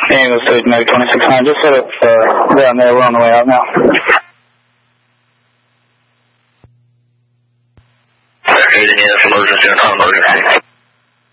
Angle 6, Meg 26-9, just set up down there, we're on the way out now. Yes, emergency, non-emergency.